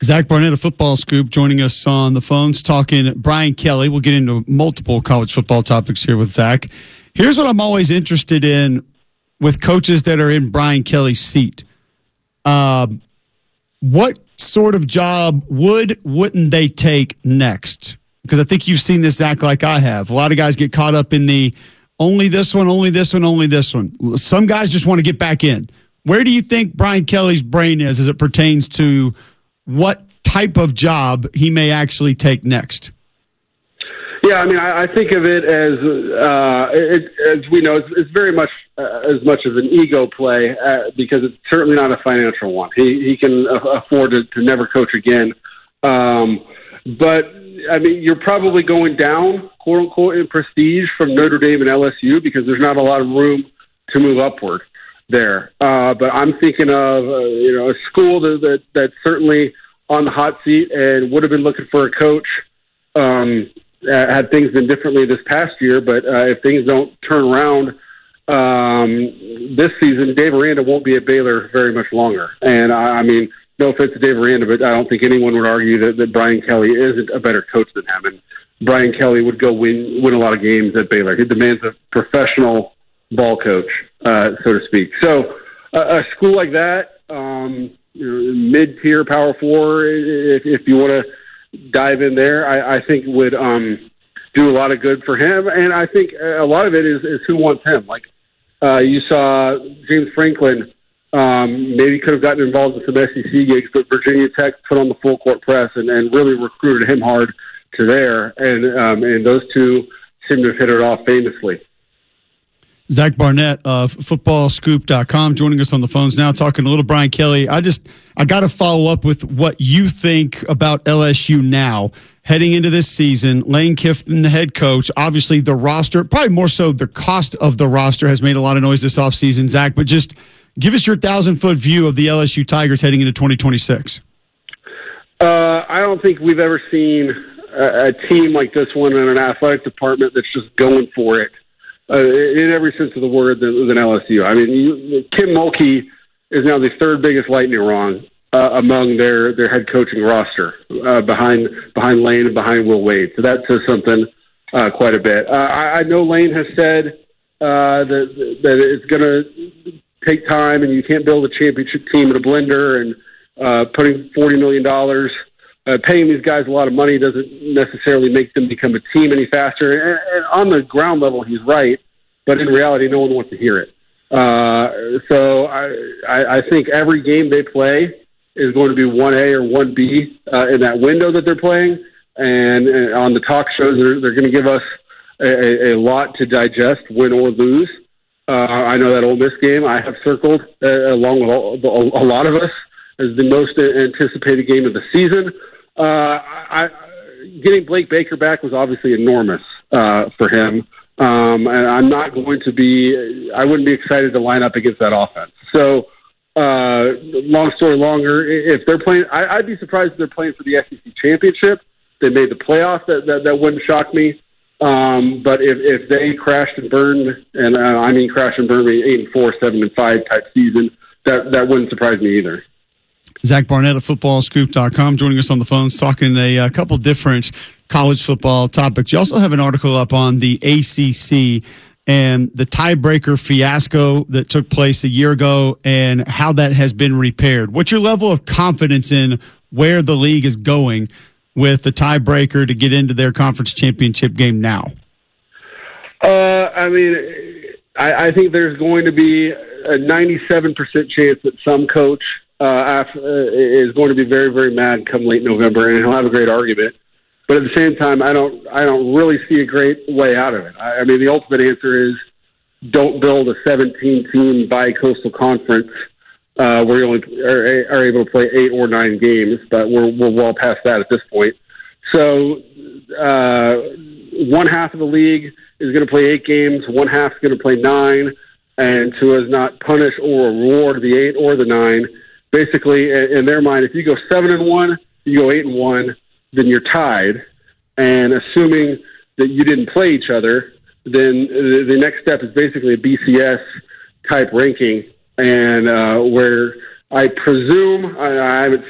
Zach Barnett of Football Scoop joining us on the phones, talking Brian Kelly. We'll get into multiple college football topics here with Zach. Here's what I'm always interested in with coaches that are in Brian Kelly's seat. What sort of job wouldn't they take next? Because I think you've seen this, Zach, like I have. A lot of guys get caught up in the only this one, only this one, only this one. Some guys just want to get back in. Where do you think Brian Kelly's brain is as it pertains to what type of job he may actually take next? Yeah, I mean, I think of it as we know, it's very much as much as an ego play because it's certainly not a financial one. He can afford to never coach again. But, I mean, you're probably going down, quote-unquote, in prestige from Notre Dame and LSU because there's not a lot of room to move upward there. But I'm thinking of, a school that's certainly on the hot seat and would have been looking for a coach had things been differently this past year. But if things don't turn around this season, Dave Aranda won't be at Baylor very much longer. And, I mean, no offense to Dave Aranda, but I don't think anyone would argue that Brian Kelly isn't a better coach than him. And Brian Kelly would go win a lot of games at Baylor. He demands a professional ball coach, so to speak. So a school like that, mid-tier Power Four, if you want to dive in there, I think would do a lot of good for him. And I think a lot of it is who wants him. Like you saw James Franklin maybe could have gotten involved in some SEC gigs, but Virginia Tech put on the full court press and really recruited him hard to there. And those two seem to have hit it off famously. Zach Barnett of footballscoop.com joining us on the phones now, talking a little Brian Kelly. I got to follow up with what you think about LSU now, heading into this season. Lane Kiffin, the head coach, obviously the roster, probably more so the cost of the roster has made a lot of noise this offseason, Zach, but just give us your 1,000-foot view of the LSU Tigers heading into 2026. I don't think we've ever seen a team like this one in an athletic department that's just going for it. In every sense of the word than LSU. I mean, Kim Mulkey is now the third biggest lightning rod among their head coaching roster, behind Lane and behind Will Wade. So that says something quite a bit. I know Lane has said that it's going to take time, and you can't build a championship team in a blender. And putting $40 million, paying these guys a lot of money doesn't necessarily make them become a team any faster. And on the ground level, he's right, but in reality, no one wants to hear it. So I think every game they play is going to be 1A or 1B in that window that they're playing. And on the talk shows, they're going to give us a lot to digest, win or lose. I know that Ole Miss game I have circled, along with a lot of us, as the most anticipated game of the season. Getting Blake Baker back was obviously enormous for him. And I'm not going to I wouldn't be excited to line up against that offense. So, long story longer, if they're playing, I'd be surprised if they're playing for the SEC championship. They made the playoffs. That wouldn't shock me. But if they crashed and burned, and I mean crash and burn, 8-4, 7-5 type season, that wouldn't surprise me either. Zach Barnett of footballscoop.com joining us on the phones, talking a couple different college football topics. You also have an article up on the ACC and the tiebreaker fiasco that took place a year ago and how that has been repaired. What's your level of confidence in where the league is going with the tiebreaker to get into their conference championship game now? I mean, I think there's going to be a 97% chance that some coach is going to be very, very mad come late November, and he'll have a great argument. But at the same time, I don't really see a great way out of it. I mean, the ultimate answer is don't build a 17-team bi-coastal conference where you only are able to play 8 or 9 games, but we're well past that at this point. So one half of the league is going to play 8 games, one half is going to play 9, and to not punish or reward the 8 or the 9. Basically, in their mind, if you go 7-1, you go 8-1, then you're tied. And assuming that you didn't play each other, then the next step is basically a BCS type ranking, and where I presume I haven't